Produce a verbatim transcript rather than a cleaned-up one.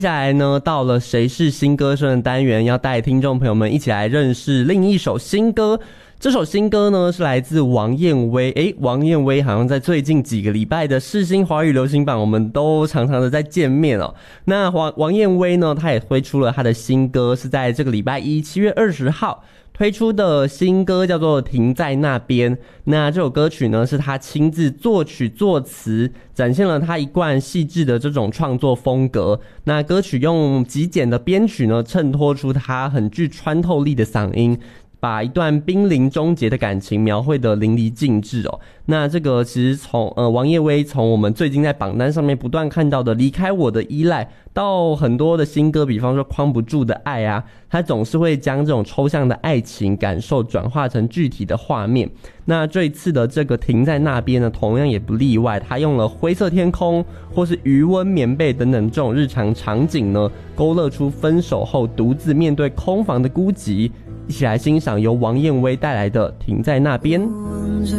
接下来呢，到了谁是新歌声的单元，要带听众朋友们一起来认识另一首新歌。这首新歌呢是来自王燕威，诶，王燕威好像在最近几个礼拜的世新华语流行榜，我们都常常的在见面哦。那王王燕威呢，他也推出了他的新歌，是在这个礼拜一七月二十号推出的新歌，叫做《停在那边》。那这首歌曲呢，是他亲自作曲作词，展现了他一贯细致的这种创作风格。那歌曲用极简的编曲呢，衬托出他很具穿透力的嗓音，把一段濒临终结的感情描绘得淋漓尽致哦。那这个其实从呃王燕威从我们最近在榜单上面不断看到的离开我的依赖，到很多的新歌，比方说框不住的爱啊，他总是会将这种抽象的爱情感受转化成具体的画面。那这一次的这个停在那边呢，同样也不例外，他用了灰色天空或是余温棉被等等这种日常场景呢，勾勒出分手后独自面对空房的孤寂。一起来欣赏由王燕威带来的《停在那边》。